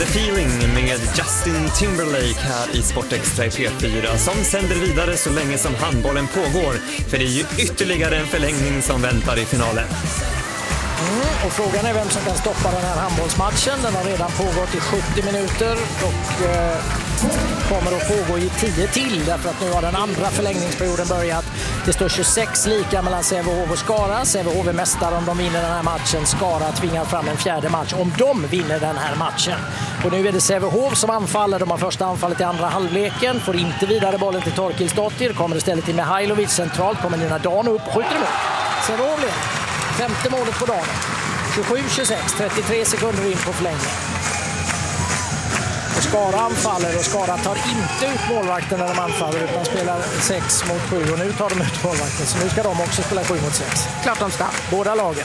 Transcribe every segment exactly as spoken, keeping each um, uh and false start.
Feeling med Justin Timberlake här i Sportextra i P fyra som sänder vidare så länge som handbollen pågår, för det är ju ytterligare en förlängning som väntar i finalen. Mm, och frågan är vem som kan stoppa den här handbollsmatchen. Den har redan pågått i sjuttio minuter och eh, kommer att pågå i tio till, därför att nu har den andra förlängningsperioden börjat. Det står tjugosex lika mellan Sävehof och Skara. Sävehof är mästare om de vinner den här matchen. Skara tvingar fram en fjärde match om de vinner den här matchen. Och nu är det Sävehof som anfaller. De har första anfallet i andra halvleken. Får inte vidare bollen till Torkilsdottir. Kommer istället till Mihailovic centralt. Kommer Nina Dano upp och skjuter emot. Sävehof leder. Femte målet på dagen. tjugosju tjugosex, trettiotre sekunder in på förlängningen. Och Skara anfaller och Skara tar inte ut målvakten när de anfaller utan spelar sex mot sju. Och nu tar de ut målvakten, så nu ska de också spela sju mot sex. Klart de ska. Båda lagen.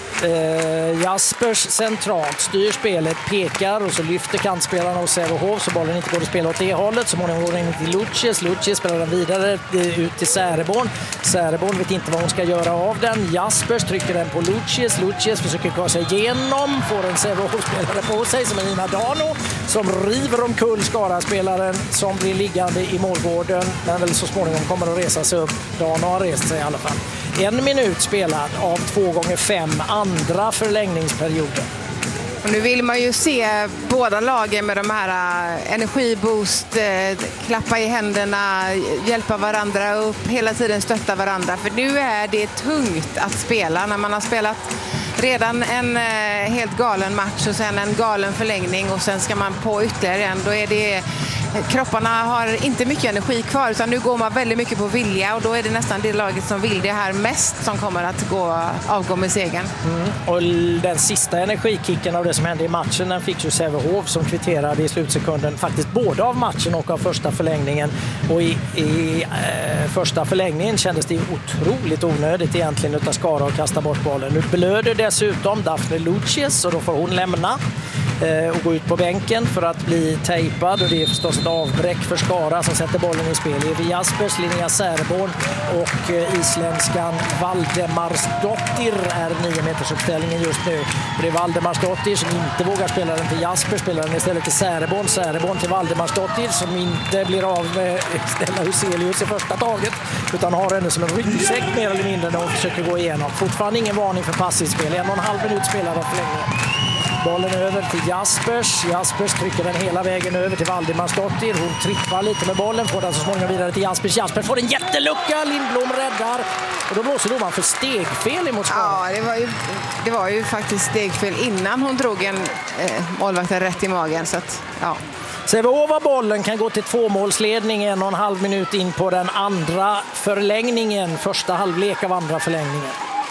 Eh, Jaspers centralt styr spelet, pekar och så lyfter kantspelarna hos Sävehof så bollen inte går att spela åt det hållet. Så många går in till Lucius. Lucius spelar den vidare ut till Säreborn. Säreborn vet inte vad hon ska göra av den. Jaspers trycker den på Lucius. Lucius försöker ta sig igenom. Får en Sävehof-spelare på sig som är Nina Dano som river omkull Skara-spelaren som blir liggande i målgården. Men väl så småningom kommer att resa sig upp. Dano har rest sig i alla fall. En minut spelad av två gånger fem andra förlängningsperioden. Och nu vill man ju se båda lagen med de här uh, energiboost, uh, klappa i händerna, hjälpa varandra upp, hela tiden stötta varandra. För nu är det tungt att spela när man har spelat redan en uh, helt galen match och sen en galen förlängning och sen ska man på ytterligare en. Då är det kropparna har inte mycket energi kvar utan nu går man väldigt mycket på vilja och då är det nästan det laget som vill det här mest som kommer att gå, avgå med segern. Mm. Och den sista energikicken av det som hände i matchen den fick ju Sävehof som kvitterade i slutsekunden faktiskt både av matchen och av första förlängningen. Och i, i eh, första förlängningen kändes det otroligt onödigt egentligen utav Skara att kasta bort bollen. Nu blöder dessutom Daphne Lucius och då får hon lämna och gå ut på bänken för att bli tejpad och det är förstås ett avbräck för Skara som sätter bollen i spel. Evi Jaspers, Linnea Säreborn och isländskan Valdemarsdottir är nio meters uppställningen just nu. Och det är Valdemarsdottir som inte vågar spela den till Jasper, spelar den istället till Säreborn. Säreborn till Valdemarsdottir som inte blir av med Stella Huselius i första taget utan har henne som en ryggsäck mer eller mindre när hon försöker gå igenom. Fortfarande ingen varning för passivspel. En och en halv minut spelad av förlängningen. Bollen över till Jaspers. Jaspers trycker den hela vägen över till Valdemarsdottir. Hon trippar lite med bollen. Får den så småningom vidare till Jaspers. Jaspers får en jättelucka. Lindblom räddar. Och då blåser domaren för stegfel emot Skara. Ja, det var ju, det var ju faktiskt stegfel innan hon drog en eh, målvakten rätt i magen. Så att, ja. Sävehof av bollen kan gå till tvåmålsledning en och en halv minut in på den andra förlängningen. Första halvlek av andra förlängningen.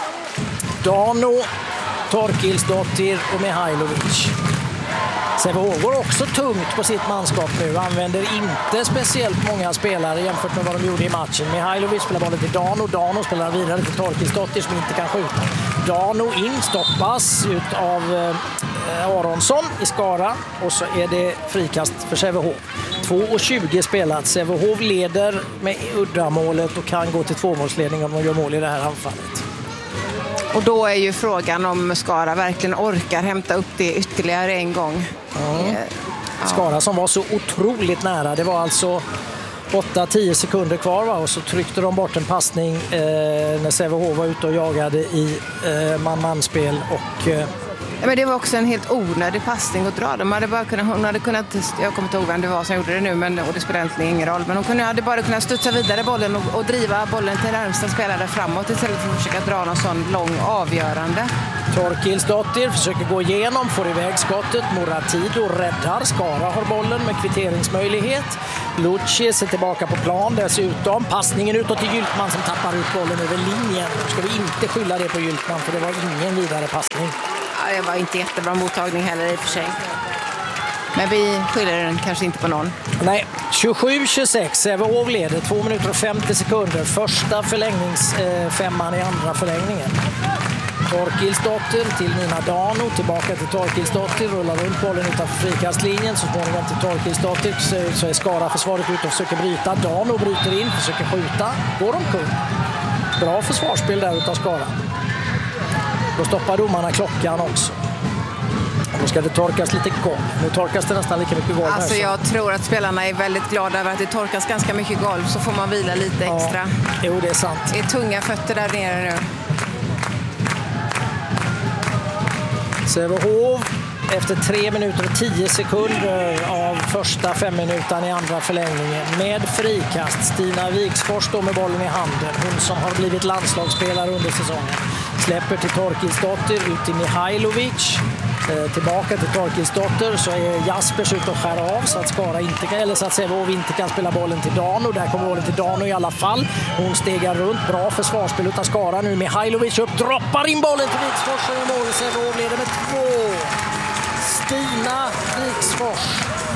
Dano, Torkilsdottir och Mihailovic. Sävehof går också tungt på sitt manskap nu. Använder inte speciellt många spelare jämfört med vad de gjorde i matchen. Mihailovic spelar bollen till Dano. Dano spelar vidare till Torkilsdottir som inte kan skjuta. Dano in stoppas ut av eh, Aronsson i Skara. Och så är det frikast för Sävehof. två tjugo spelat. Sävehof leder med uddamålet och kan gå till tvåmålsledning om de gör mål i det här anfallet. Och då är ju frågan om Skara verkligen orkar hämta upp det ytterligare en gång. Mm. Ja. Skara som var så otroligt nära. Det var alltså åtta tio sekunder kvar va? Och så tryckte de bort en passning eh, när Sävehof var ute och jagade i eh, man-man-spel. Och, eh... ja, men det var också en helt onödig passning att dra. De hade bara kunnat, hon hade kunnat, jag kommer inte ihåg vem det var som gjorde det nu, men, och det spelar egentligen ingen roll. Men hon kunde, hade bara kunnat studsa vidare bollen och, och driva bollen till närmsta spelare framåt istället för att försöka dra någon sån lång avgörande. Torkilsdottir försöker gå igenom, får iväg skottet. Moratido räddar. Skara har bollen med kvitteringsmöjlighet. Lucius är tillbaka på plan dessutom. Passningen utåt till Gyltman som tappar ut bollen över linjen. Nu ska vi inte skylla det på Gyltman för det var ingen vidare passning. Ja, det var inte jättebra mottagning heller i och för sig. Men vi skyller den kanske inte på någon. Nej, tjugosju tjugosex. Sävehof leder två minuter och femtio sekunder. Första förlängningsfemman eh, i andra förlängningen. Torkilsdottir till Nina Dano, tillbaka till Torkilsdottir, rullar runt bollen utanför frikastlinjen, så småningom till Torkilsdottir, så, så är Skara försvaret ut och försöker bryta. Dano bryter in, försöker skjuta, går omkull. Bra försvarsspel där utav Skara. Då stoppar domarna klockan också. Då ska det torkas lite golv. Nu torkas det nästan lika mycket golv. Alltså jag tror att spelarna är väldigt glada över att det torkas ganska mycket golv, så får man vila lite extra. Ja, jo, det är sant. Det är tunga fötter där nere nu. Sävehof efter tre minuter och tio sekunder av första fem minuter i andra förlängningen med frikast. Stina Viksfors står med bollen i handen. Hon som har blivit landslagsspelare under säsongen. Släpper till Torkilsdotter, ut till Mihailovic. Eh, tillbaka till Torkilsdotter, så är Jaspers ut och skär av så att Skara inte kan, eller så att Sävehof inte kan spela bollen till Dano. Där kommer bollen till Dano i alla fall. Hon stegar runt, bra försvarsspel utan Skara nu. Mihailovic upp, droppar in bollen till Viksfors och i mål. Sävehof leder med två. Stina Viksfors.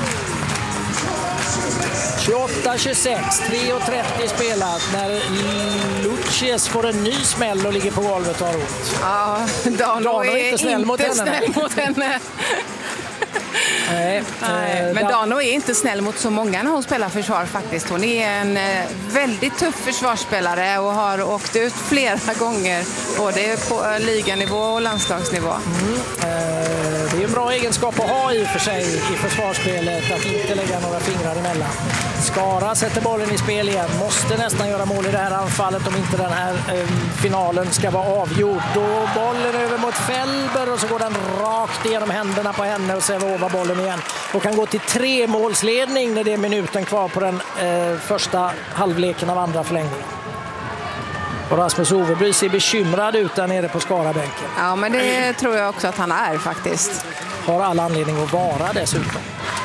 tjugoåtta tjugosex, tre trettio spelat när Lucies får en ny smäll och ligger på golvet och har ont. Ja, Dano, Dano är inte snäll, inte mot, henne. snäll mot henne. Nej, Nej, eh, men Dano är inte snäll mot så många när hon spelar försvar faktiskt. Hon är en eh, väldigt tuff försvarsspelare och har åkt ut flera gånger både på eh, liganivå och landslagsnivå. Mm, eh, det är en bra egenskap att ha i för sig i försvarsspelet, att inte lägga några fingrar emellan. Skara sätter bollen i spel igen, måste nästan göra mål i det här anfallet om inte den här eh, finalen ska vara avgjord. Då bollen över mot Felber och så går den rakt igenom händerna på henne och Sävehof bollen igen och kan gå till tre målsledning när det är minuten kvar på den eh, första halvleken av andra förlängningen. Och Rasmus Overby ser bekymrad ut där nere på Skarabänken. Ja, men det tror jag också att han är faktiskt. Har all anledning att vara dessutom.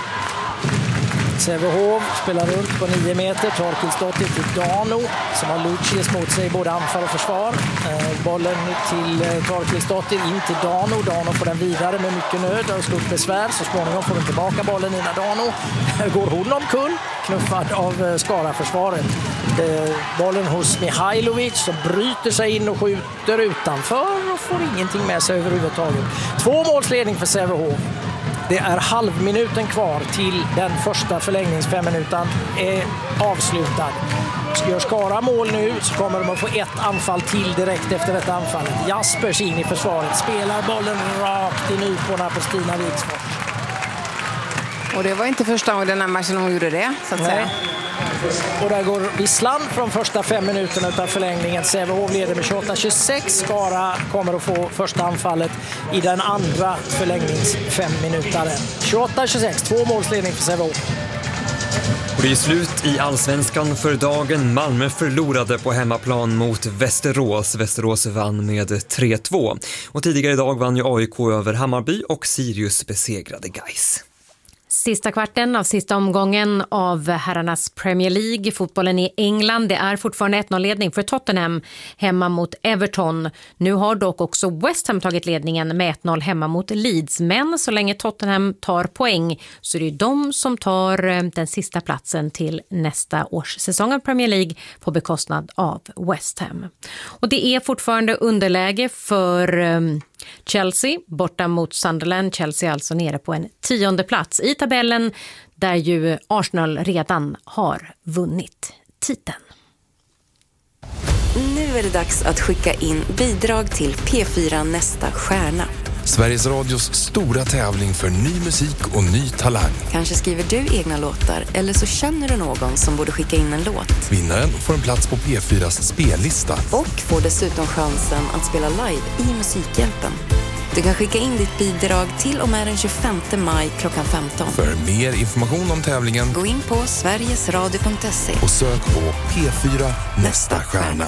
Sävehof spelar runt på nio meter. Torkilsdotter till Dano som har Lucies mot sig både anfall och försvar. Eh, bollen till eh, Torkilsdotter in till Dano. Dano får den vidare med mycket nöd och stort besvär. Så småningom får den tillbaka bollen Nina Dano. Går hon omkull, knuffad av eh, Skara-försvaret. Eh, bollen hos Mihailovic som bryter sig in och skjuter utanför och får ingenting med sig överhuvudtaget. Två målsledning för Sävehof. Det är halvminuten kvar till den första förlängningsfemminuten är avslutad. Gör Skara mål nu så kommer de att få ett anfall till direkt efter detta anfallet. Jaspers in i försvaret, spelar bollen rakt i nyporna på Stina Viksfors. Och det var inte första gången den här matchen hon gjorde det, så att Nej. säga. Och där går visslan från första fem minuterna av förlängningen. Sävehof leder med tjugoåtta tjugosex. Skara kommer att få första anfallet i den andra förlängningsfemminutaren. tjugoåtta tjugosex, två målsledning för Sävehof. Och det är slut i Allsvenskan för dagen. Malmö förlorade på hemmaplan mot Västerås. Västerås vann med tre två. Och tidigare idag vann ju A I K över Hammarby och Sirius besegrade Gais. Sista kvarten av sista omgången av herrarnas Premier League. Fotbollen i England, det är fortfarande ett noll-ledning för Tottenham hemma mot Everton. Nu har dock också West Ham tagit ledningen med ett noll hemma mot Leeds. Men så länge Tottenham tar poäng så är det de som tar den sista platsen till nästa års säsong av Premier League på bekostnad av West Ham. Och det är fortfarande underläge för Chelsea borta mot Sunderland. Chelsea alltså nere på en tionde plats i tabellen där ju Arsenal redan har vunnit titeln. Nu är det dags att skicka in bidrag till P fyra Nästa stjärna. Sveriges Radios stora tävling för ny musik och ny talang. Kanske skriver du egna låtar eller så känner du någon som borde skicka in en låt. Vinnaren får en plats på P fyras spellista. Och får dessutom chansen att spela live i Musikhjälpen. Du kan skicka in ditt bidrag till och med den tjugofemte maj klockan femton. För mer information om tävlingen, gå in på sverigesradio punkt se och sök på P fyra Nästa stjärna.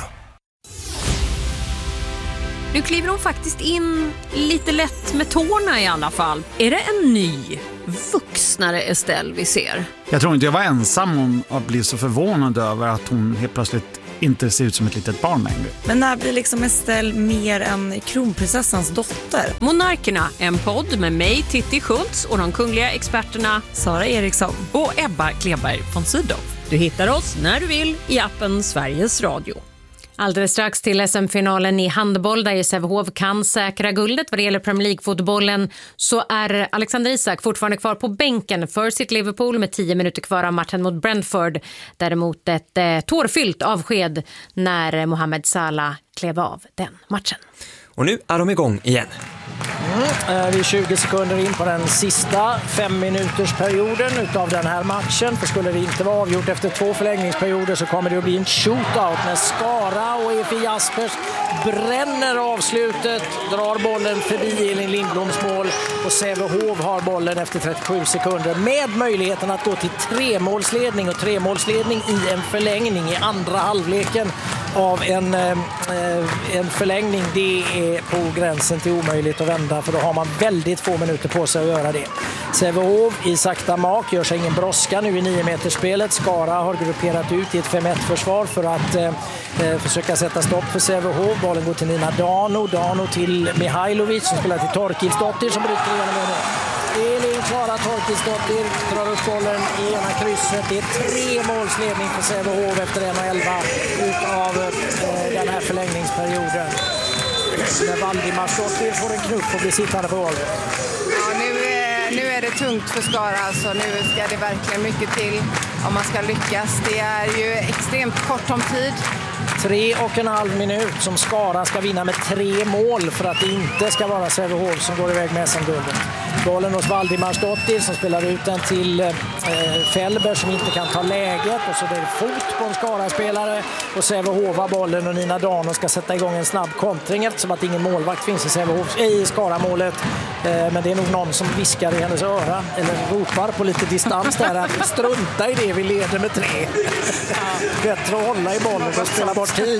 Nu kliver hon faktiskt in lite lätt med tårna i alla fall. Är det en ny, vuxnare Estelle vi ser? Jag tror inte jag var ensam om att bli så förvånad över att hon helt plötsligt inte ser ut som ett litet barn längre. Men när blir liksom Estelle mer än kronprinsessans dotter? Monarkerna, en podd med mig, Titti Schultz, och de kungliga experterna Sara Eriksson och Ebba Kleberg von Sydow. Du hittar oss när du vill i appen Sveriges Radio. Alldeles strax till S M-finalen i handboll där Sävehof kan säkra guldet. Vad det gäller Premier League-fotbollen så är Alexander Isak fortfarande kvar på bänken för sitt Liverpool med tio minuter kvar av matchen mot Brentford. Däremot ett eh, tårfyllt avsked när Mohamed Salah klev av den matchen. Och nu är de igång igen. Mm. Vi är tjugo sekunder in på den sista fem minuters perioden utav den här matchen. För skulle det inte vara avgjort efter två förlängningsperioder så kommer det att bli en shootout när Skara och E F I Jaspers bränner avslutet, drar bollen förbi Elin Lindbloms mål och Sävehof har bollen efter trettiosju sekunder med möjligheten att gå till tremålsledning och tremålsledning i en förlängning i andra halvleken av en, eh, en förlängning. Det är på gränsen till omöjligt att vända, för då har man väldigt få minuter på sig att göra det. Sävehof i sakta mak, gör sig ingen brådska nu i nio meterspelet. Skara har grupperat ut i ett fem ett-försvar för att eh, försöka sätta stopp för Sävehof. Bollen går till Nina Dano, Dano till Mihailovic som spelar till Torkilsdottir som bryter igenom det. Elin Klara Torkilsdottir drar upp bollen i ena krysset. Det är tre målsledning för Sävehof efter en elva utav eh, den här förlängningsperioden. När Valdimarsdottir får en knuff och blir sittande på golvet. Ja, nu, är, nu är det tungt för Skara. Alltså, nu ska det verkligen mycket till om man ska lyckas. Det är ju extremt kort om tid. Tre och en halv minut som Skara ska vinna med tre mål för att det inte ska vara Sävehof som går iväg med S M-guldet. Bollen hos Valdimarsdottir som spelar ut den till eh, Fällberg som inte kan ta läget, och så är det fot på en Skara-spelare och Sävehof har bollen och Nina Dano ska sätta igång en snabb kontring eftersom att ingen målvakt finns i, Sävehof, i Skara-målet. Eh, men det är nog någon som viskar i hennes öra eller ropar på lite distans där att strunta i det, vi leder med tre. Bättre att hålla i bollen och spela bort tid.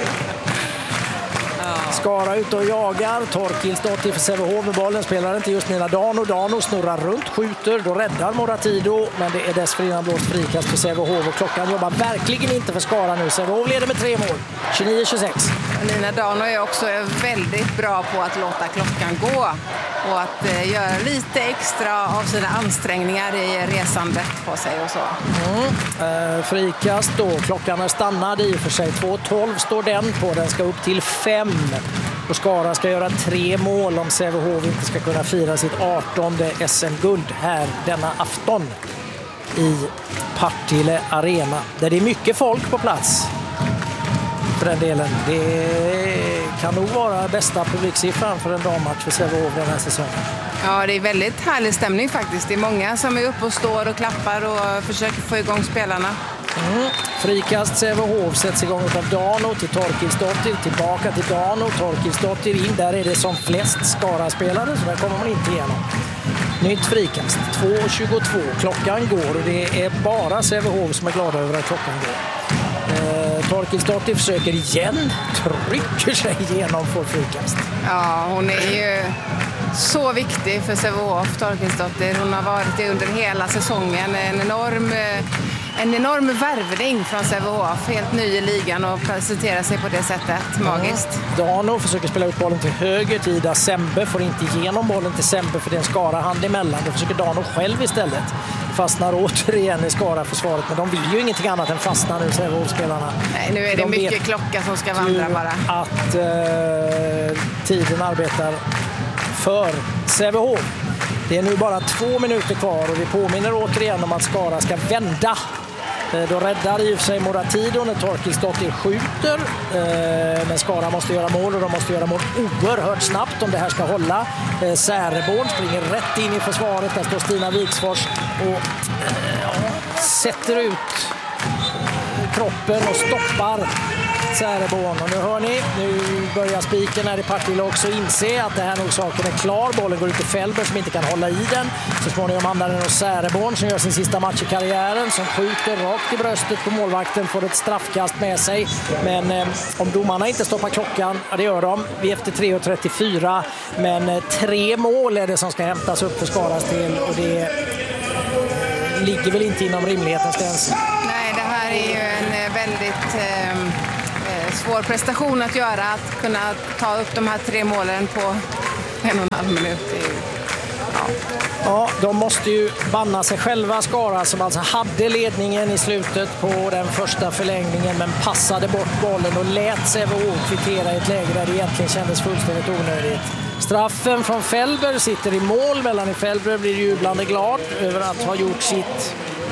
Skara ut och jagar. Torkilsdottir för Sävehof med bollen. Spelar inte just Nina Dano. Dano snurrar runt, skjuter. Då räddar Moratido. Men det är dessförinnan blåst frikast för Sävehof. Och klockan jobbar verkligen inte för Skara nu. Sävehof leder med tre mål. tjugonio tjugosex. Nina Dano är också väldigt bra på att låta klockan gå. Och att eh, göra lite extra av sina ansträngningar i resandet på sig och så. Mm. Eh, frikast då. Klockan är stannad i och för sig. två tolv står den på. Den ska upp till fem. Och Skara ska göra tre mål om Sävehof inte ska kunna fira sitt artonde S M-guld här denna afton i Partille Arena. Där det är mycket folk på plats. För den delen. Det kan nog vara bästa publiksiffran för en dammatch för Sävehof den här säsongen. Ja, det är väldigt härlig stämning faktiskt. Det är många som är uppe och står och klappar och försöker få igång spelarna. Mm. Frikast Sävehof sätts igång av Dano till Torkilsdottir, tillbaka till Dano, Torkilsdottir in. Där är det som flest Skara-spelare, så där kommer man inte igenom. Nytt frikast, två tjugotvå. Klockan går och det är bara Sävehof som är glada över att klockan går. Eh, Torkilsdottir försöker igen, trycker sig igenom för frikast. Ja, hon är ju så viktig för Sävehof, Torkilsdottir. Hon har varit det under hela säsongen. En enorm, en enorm värvning från Sävehof. Helt ny i ligan och presentera sig på det sättet. Magiskt. Ja. Dano försöker spela ut bollen till höger till Ida Sembe. Får inte igenom bollen till Sembe för det är en Skara-hand emellan. Då försöker Dano själv istället. Fastnar återigen i Skara-försvaret. Men de vill ju ingenting annat än fastna nu, Sävehof-spelarna. Nej, nu är det de mycket klocka som ska vandra bara. Att eh, tiden arbetar för Sävehof. Det är nu bara två minuter kvar och vi påminner återigen om att Skara ska vända. Då räddar i och för sig Moratido när Torkilsdottir skjuter. Men Skara måste göra mål och de måste göra mål oerhört snabbt om det här ska hålla. Säreborn springer rätt in i försvaret. Där står Stina Viksfors och ja, sätter ut kroppen och stoppar Säreborn. Och nu hör ni, nu börjar spiken här i Partille också inse att det här nog saken är klar. Bollen går ut till Fällberg som inte kan hålla i den. Så småningom hamnar den hos Säreborn som gör sin sista match i karriären. Som skjuter rakt i bröstet på målvakten, får ett straffkast med sig. Men eh, om domarna inte stoppar klockan, ja det gör de. Vi är efter tre och trettiofyra. Men eh, tre mål är det som ska hämtas upp för Skaras del. Och det eh, ligger väl inte inom rimlighetens gräns. Nej, det här är ju en väldigt eh, svår prestation att göra. Att kunna ta upp de här tre målen på en och en halv minut. Ja. Ja, de måste ju banna sig själva, Skara, som alltså hade ledningen i slutet på den första förlängningen men passade bort bollen och lät Sävehof kvittera i ett läge där det egentligen kändes fullständigt onödigt. Straffen från Fällberg sitter i mål. Melanie Fällberg blir jublande glad över att ha gjort sitt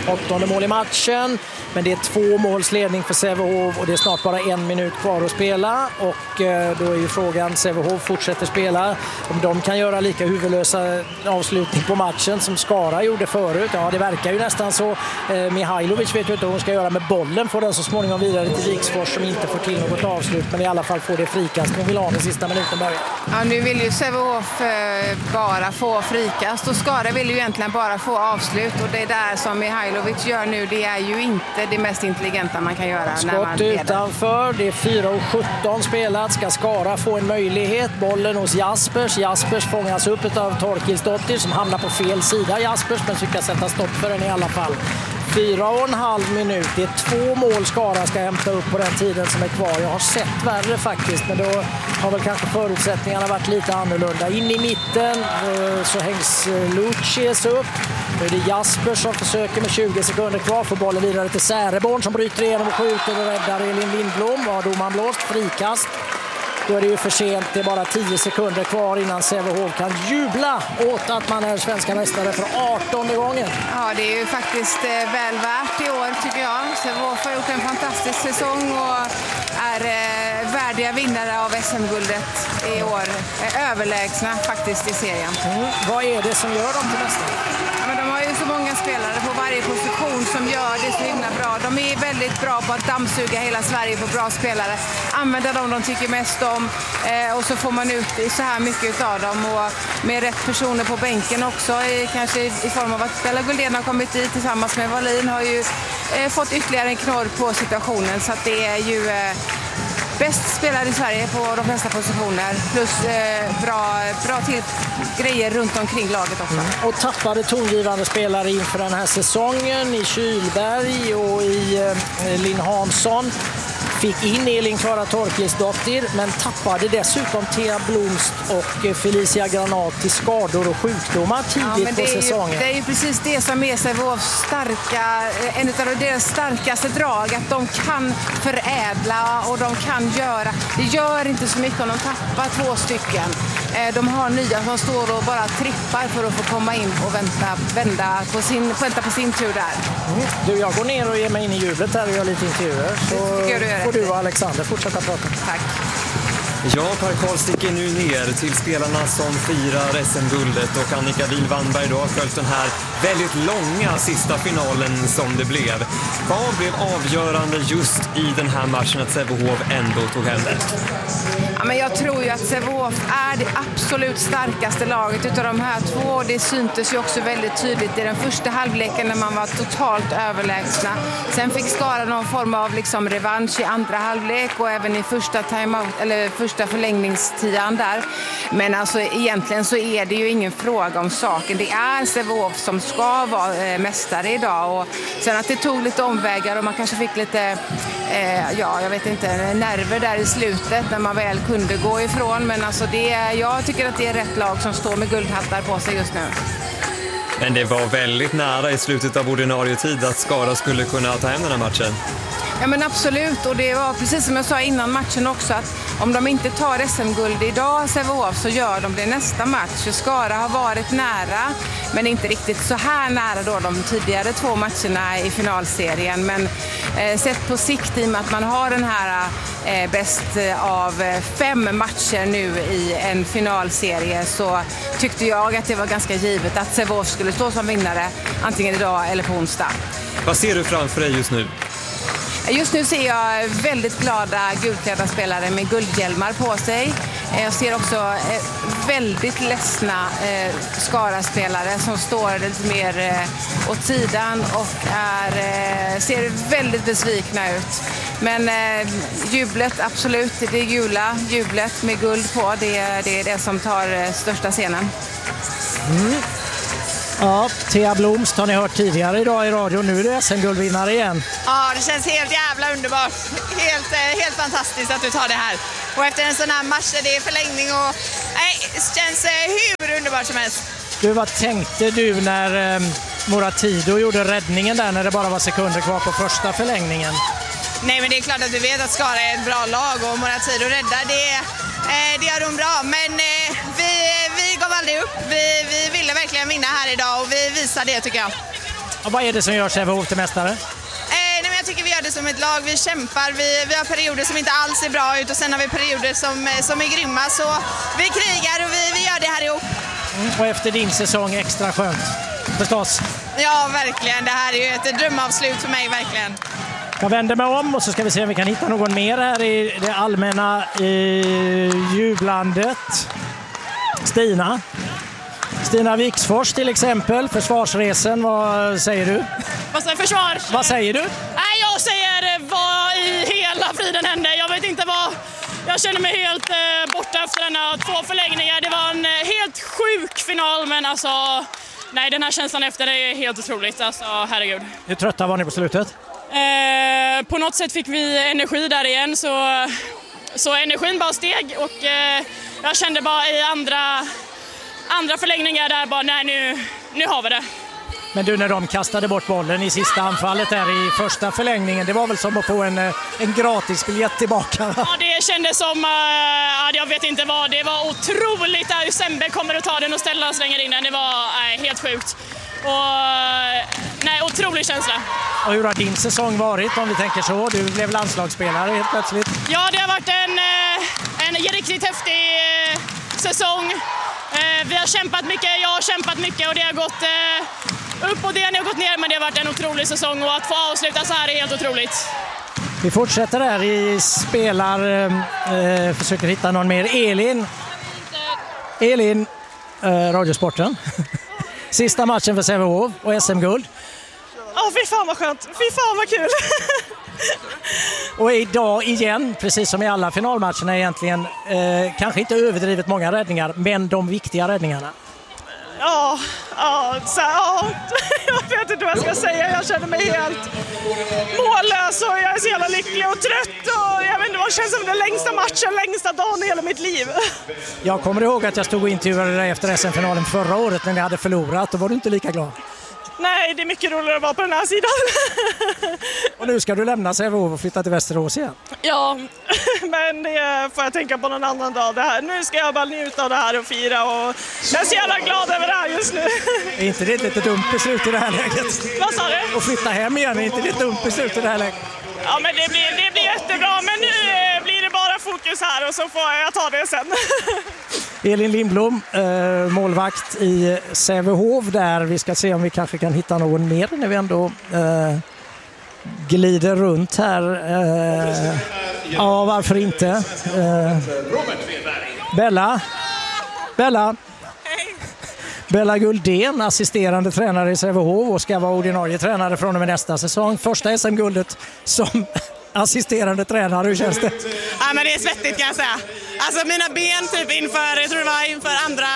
åttonde mål i matchen. Men det är två målsledning för Sävehof och det är snart bara en minut kvar att spela. Och eh, då är ju frågan, Sävehof fortsätter spela. Om de kan göra lika huvudlösa avslutning på matchen som Skara gjorde förut. Ja, det verkar ju nästan så. Eh, Mihailovic vet ju inte vad hon ska göra med bollen. Får den så småningom vidare till Viksfors som inte får till något avslut. Men i alla fall får det frikast med Milan i sista minuten början. Ja, nu vill ju Sävehof eh, bara få frikast och Skara vill ju egentligen bara få avslut. Och det där som Mihailovic gör nu, det är ju inte det mest intelligenta man kan göra. Skott när man leder. Utanför, det är fyra och sjutton spelat. Ska Skara få en möjlighet? Bollen hos Jaspers. Jaspers fångas upp av Torkilsdottir som hamnar på fel sida. Jaspers, men lyckas sätta stopp för den i alla fall. Fyra och en halv minut. Det är två mål Skara ska hämta upp på den tiden som är kvar. Jag har sett värre faktiskt, men då har väl kanske förutsättningarna varit lite annorlunda. In i mitten så hängs Lucius upp. Nu är det Jasper som försöker med tjugo sekunder kvar. Får bollen vidare till Säreborn som bryter igenom och skjuter och räddar Elin Lindblom. Var domaren blåst? Frikast. Då är det ju för sent. Det är bara tio sekunder kvar innan Sävehof kan jubla åt att man är svenska mästare för artonde gången. Ja, det är ju faktiskt eh, väl värt i år tycker jag. Sävehof har gjort en fantastisk säsong och är eh, värdiga vinnare av S M-guldet i år. Eh, överlägsna faktiskt i serien. Mm. Vad är det som gör dem till mästare? Men de har ju så många spelare på varje position som gör det så himla bra. De är väldigt bra på att dammsuga hela Sverige på bra spelare. Använda dem de tycker mest om eh, och så får man ut så här mycket av dem. Och med rätt personer på bänken också, i, kanske i, i form av att Bella Guldén har kommit dit tillsammans med Wallin, har ju eh, fått ytterligare en knorr på situationen. Så att det är ju eh, bäst spelare i Sverige på de flesta positioner. Plus eh, bra, bra till grejer runt omkring laget också. Mm. Och tappade tongivande spelare inför den här säsongen i Kylberg och i eh, Linn Hansson. Fick in Elin Klara Torkilsdottir, men tappade dessutom Thea Blomst och Felicia Granat till skador och sjukdomar tidigt ja, på säsongen. Ju, det är ju precis det som är Sävehofs starka, en av deras starkaste drag, att de kan förädla och de kan göra. Det gör inte så mycket om de tappar två stycken. De har nya som står och bara trippar för att få komma in och vänta, vända på sin, vänta på sin tur där. Mm. Du, jag går ner och ger mig in i jublet här och gör lite intervjuer. Så du får du och Alexander fortsätta prata. Tack. Ja, Per Karl sticker nu ner till spelarna som firar S M-guldet och Annika Wihl-Wannberg då har följt den här väldigt långa sista finalen som det blev. Vad blev avgörande just i den här matchen att Sävehof ändå tog hem det? Ja, men jag tror ju att Sävehof är det absolut starkaste laget utav de här två. Det syntes ju också väldigt tydligt i den första halvleken när man var totalt överlägsna. Sen fick Skara någon form av liksom revansch i andra halvlek och även i första timeout, eller första förlängningstian där. Men alltså egentligen så är det ju ingen fråga om saken. Det är Sävehof som ska vara eh, mästare idag. Och sen att det tog lite omvägar och man kanske fick lite, eh, ja jag vet inte, nerver där i slutet när man väl kunde gå ifrån. Men alltså det är, jag tycker att det är rätt lag som står med guldhattar på sig just nu. Men det var väldigt nära i slutet av ordinarie tid att Skara skulle kunna ta hem den här matchen. Ja men absolut, och det var precis som jag sa innan matchen också, att om de inte tar S M-guld idag Sävehof så gör de det nästa match. Skara har varit nära, men inte riktigt så här nära då de tidigare två matcherna i finalserien. Men eh, sett på sikt, i och med att man har den här eh, bäst av fem matcher nu i en finalserie, så tyckte jag att det var ganska givet att Sävehof skulle stå som vinnare antingen idag eller på onsdag. Vad ser du framför dig just nu? Just nu ser jag väldigt glada gulklädda spelare med guldhjälmar på sig. Jag ser också väldigt ledsna Skara-spelare som står lite mer åt sidan och är, ser väldigt besvikna ut. Men jublet, absolut, det gula jublet med guld på, det är det, är det som tar största scenen. Mm. Ja, Thea Blomst har ni hört tidigare idag i radio. Nu är det S M-guldvinnare igen. Ja, det känns helt jävla underbart. Helt, helt fantastiskt att du tar det här. Och efter en sån här match där det är förlängning och... Nej, det känns hur underbart som helst. Du, vad tänkte du när eh, Moratido gjorde räddningen där när det bara var sekunder kvar på första förlängningen? Nej, men det är klart att du vet att Skara är ett bra lag och Moratido räddar det. Eh, det gör de bra, men eh, vi, vi gav aldrig upp. Vi, vi ville verkligen vinna här idag och vi visar det tycker jag. Och vad är det som gör Sävehof till mästare? Eh, nej, men jag tycker vi gör det som ett lag, vi kämpar, vi, vi har perioder som inte alls ser bra ut och sen har vi perioder som, som är grymma, så vi krigar och vi, vi gör det här ihop. Mm, och efter din säsong extra skönt, förstås. Ja, verkligen, det här är ju ett drömavslut för mig, verkligen. Jag vänder mig om och så ska vi se om vi kan hitta någon mer här i det allmänna i jublandet. Stina. Stina Viksfors till exempel, försvarsresen, vad säger du? Vad säger försvars? Vad säger du? Nej, jag säger vad i hela friden hände. Jag vet inte vad... Jag känner mig helt eh, borta efter denna två förlängningar. Det var en eh, helt sjuk final, men alltså... Nej, den här känslan efter det är helt otroligt. Alltså, herregud. Hur trötta var ni på slutet? Eh, på något sätt fick vi energi där igen, så, så energin bara steg. Och eh, jag kände bara i andra... Andra förlängningar där bara, nej nu, nu har vi det. Men du, när de kastade bort bollen i sista anfallet där i första förlängningen, det var väl som att få en, en gratis biljett tillbaka? Ja, det kändes som, uh, jag vet inte vad, det var otroligt där Sembe kommer att ta den och ställa och slänger in den, det var uh, helt sjukt. Och, nej, otrolig känsla. Och hur har din säsong varit om vi tänker så? Du blev landslagsspelare helt plötsligt. Ja, det har varit en, en riktigt häftig säsong. Vi har kämpat mycket, jag har kämpat mycket och det har gått upp och det har gått ner, men det har varit en otrolig säsong och att få avsluta så här är helt otroligt. Vi fortsätter här i spelar, eh, försöker hitta någon mer. Elin. Elin, eh, Radiosporten. Sista matchen för Sävehof och S M-guld. Ja, oh, fy fan vad skönt, fy fan vad kul. Och idag igen, precis som i alla finalmatcherna egentligen, eh, kanske inte överdrivet många räddningar, men de viktiga räddningarna. Ja, ja, så, ja, jag vet inte vad jag ska säga. Jag känner mig helt mållös och jag är så jävla lycklig och trött. Och jag vet inte vad känns som den längsta matchen, längsta dagen i hela mitt liv. Jag kommer ihåg att jag stod och intervjuade dig efter S M-finalen förra året när ni hade förlorat. Då var du inte lika glad. Nej, det är mycket roligare att vara på den här sidan. Och nu ska du lämna Sävehof och flytta till Västerås igen. Ja, men det får jag tänka på någon annan dag. Det här. Nu ska jag bara njuta av det här och fira. Och jag är så jävla glad över det här just nu. Är inte det ett lite dumt beslut i det här läget? Vad sa du? Och flytta hem igen, är inte det ett dumt beslut i det här läget? Ja, men det blir, det blir jättebra. Men nu blir det bara fokus här och så får jag ta det sen. Elin Lindblom, eh, målvakt i Sävehof där. Vi ska se om vi kanske kan hitta någon mer när vi ändå eh, glider runt här. Eh, ja, varför inte? Eh, Bella. Bella. Bella Guldén, assisterande tränare i Sävehof och ska vara ordinarie tränare från och med nästa säsong. Första S M-guldet som assisterande tränare, hur känns det? Ja, men det är svettigt kan jag säga. Alltså mina ben typ inför, jag tror det var inför andra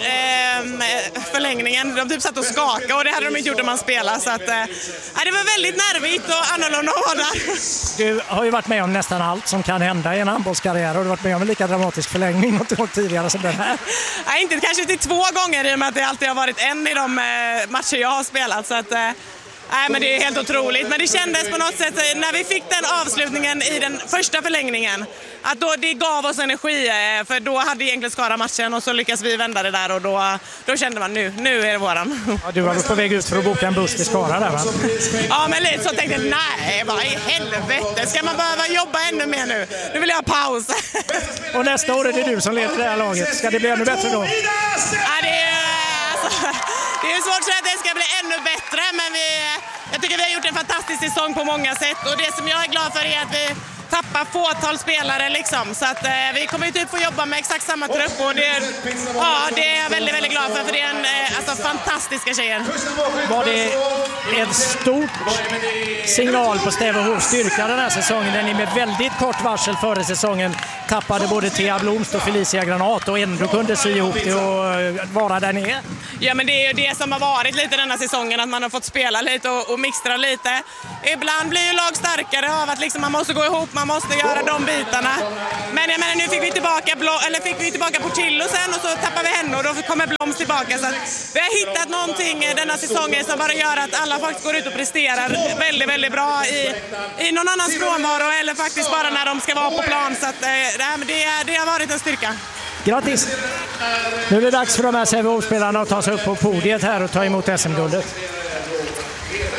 eh, förlängningen, de typ satt och skakade och det hade de inte gjort om man spelade. Så att, eh, det var väldigt nervigt och annorlunda att vara där. Du har ju varit med om nästan allt som kan hända i en handbollskarriär och du har varit med om en lika dramatisk förlängning något år tidigare som den här. Nej, inte kanske till två gånger i och med att det alltid har varit en i de eh, matcher jag har spelat. Så att, eh, nej, men det är helt otroligt. Men det kändes på något sätt när vi fick den avslutningen i den första förlängningen att då, det gav oss energi, för då hade egentligen Skara matchen och så lyckas vi vända det där och då, då kände man nu, nu är det våran. Ja, du var på väg ut för att boka en buss till Skara där, va? Ja, men lite så tänkte jag, nej, vad i helvete, ska man behöva jobba ännu mer nu? Nu vill jag ha paus. Och nästa år är det du som leder det här laget. Ska det bli ännu bättre då? Ja, det är, alltså, det är svårt att säga att det ska bli ännu bättre, men vi, jag tycker vi har gjort en fantastisk säsong på många sätt och det som jag är glad för är att vi tappar fåtal spelare liksom, så att eh, vi kommer ju typ få jobba med exakt samma trupp och det, ja, det är jag väldigt, väldigt glad för, för det är en, eh, alltså fantastiska tjejer. Var det en stor signal på Sävehofs styrka den här säsongen, när ni med väldigt kort varsel före säsongen tappade både Thea Blomst och Felicia Granat och ändå kunde sy ihop det och vara där ni är? Ja, men det är ju det som har varit lite denna säsongen, att man har fått spela lite och, och mixtra lite. Ibland blir ju lag starkare av att liksom man måste gå ihop, man måste göra de bitarna. Men jag menar, nu fick vi tillbaka Blom, eller fick vi tillbaka Portillo sen och så tappar vi henne och då kommer Bloms tillbaka. Så att vi har hittat någonting denna säsongen som bara gör att alla faktiskt går ut och presterar väldigt, väldigt bra i, i någon annans frånvaro eller faktiskt bara när de ska vara på plan. Så att, äh, det, det har varit en styrka. Grattis! Nu är det dags för de här Sävehof-spelarna att ta sig upp på podiet här och ta emot S M-guldet.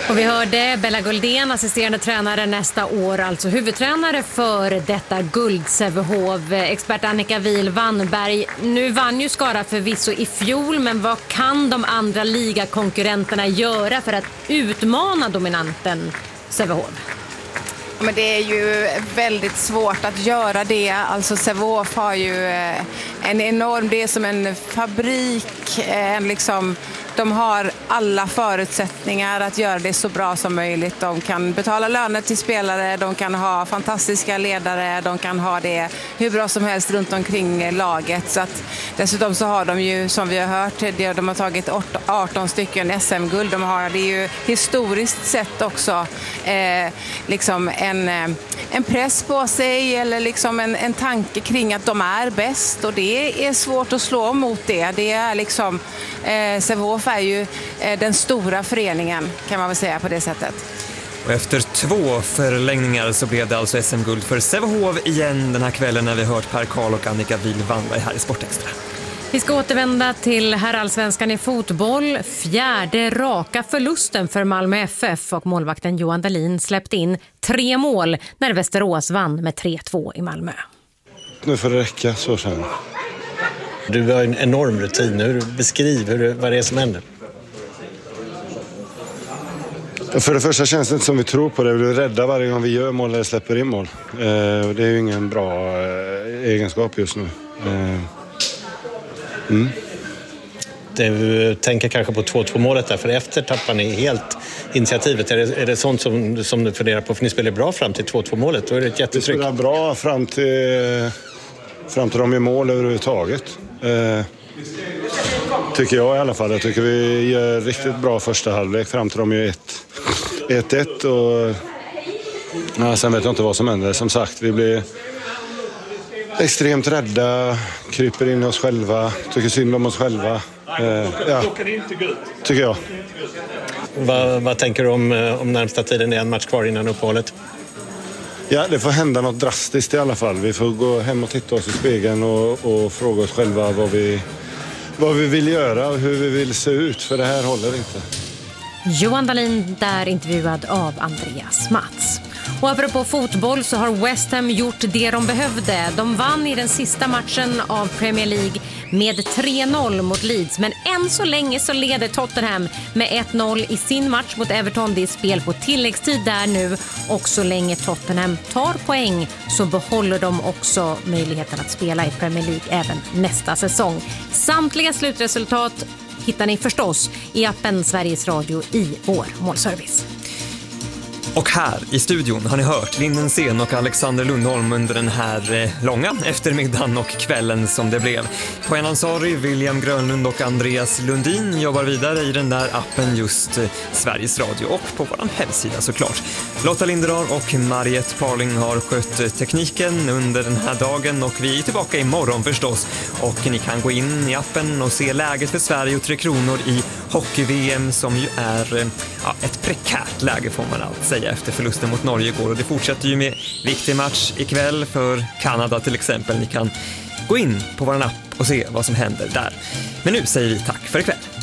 Och vi hörde Bella Guldén, assisterande tränare nästa år, alltså huvudtränare för detta guld Sävehof. Expert Annika Wihl Wannberg, nu vann ju Skara förvisso i fjol, men vad kan de andra ligakonkurrenterna göra för att utmana dominanten Sävehof? Men det är ju väldigt svårt att göra det. Alltså Sävehof har ju en enorm, det är som en fabrik, en liksom, de har alla förutsättningar att göra det så bra som möjligt. De kan betala löner till spelare, de kan ha fantastiska ledare, de kan ha det hur bra som helst runt omkring laget. Så att, dessutom så har de ju, som vi har hört, de har tagit arton stycken S M-guld. De har det ju historiskt sett också eh, liksom en, en press på sig eller liksom en, en tanke kring att de är bäst, och det är svårt att slå mot det. Det är liksom eh, Sävehof är ju eh, den stora föreningen, kan man väl säga på det sättet. Och efter två förlängningar så blev det alltså S M-guld för Sävehof igen den här kvällen, när vi hört Per Karl och Annika Wihl Wannberg här i Sportextra. Vi ska återvända till herrallsvenskan i fotboll. Fjärde raka förlusten för Malmö F F, och målvakten Johan Dahlin släppte in tre mål när Västerås vann med tre två i Malmö. Nu får det räcka, så känner jag. Du har en enorm rutin nu. Beskriv hur, vad det är som händer. För det första känns det inte som vi tror på det. Vi är rädda varje gång vi gör mål eller släpper in mål. Det är ju ingen bra egenskap just nu. Mm. Du tänker kanske på två två målet där, för efter tappar ni helt initiativet. Är det, är det sånt som, som du funderar på? För ni spelar bra fram till två två målet. Då är det ett jättetryck. Vi spelar bra fram till, fram till de i mål överhuvudtaget. Eh, tycker jag i alla fall. Jag tycker vi gör riktigt bra första halvlek fram till de gör ett ett. Och ja, sen vet jag inte vad som händer. Som sagt, vi blir extremt rädda, kryper in i oss själva, tycker synd om oss själva. Eh, ja, tycker jag. Vad, vad tänker du om, om närmsta tiden? Det är en match kvar innan uppehållet. Ja, det får hända något drastiskt i alla fall. Vi får gå hem och titta oss i spegeln och, och fråga oss själva vad vi, vad vi vill göra och hur vi vill se ut. För det här håller inte. Johan Dahlin där, intervjuad av Andreas Mats. Och apropå fotboll så har West Ham gjort det de behövde. De vann i den sista matchen av Premier League med tre noll mot Leeds. Men än så länge så leder Tottenham med ett noll i sin match mot Everton. Det är spel på tilläggstid där nu. Och så länge Tottenham tar poäng så behåller de också möjligheten att spela i Premier League även nästa säsong. Samtliga slutresultat hittar ni förstås i appen Sveriges Radio i vår målservice. Och här i studion har ni hört Linden Sen och Alexander Lundholm under den här långa eftermiddagen och kvällen som det blev. Poyan Ansari, William Grönlund och Andreas Lundin jobbar vidare i den där appen just Sveriges Radio och på vår hemsida såklart. Lotta Linderar och Mariette Parling har skött tekniken under den här dagen, och vi är tillbaka imorgon förstås. Och ni kan gå in i appen och se läget för Sverige och Tre Kronor i hockey-V M som ju är ja, ett prekärt läge får man allt säga efter förlusten mot Norge igår, och det fortsätter ju med viktig match ikväll för Kanada till exempel. Ni kan gå in på vår app och se vad som händer där. Men nu säger vi tack för ikväll.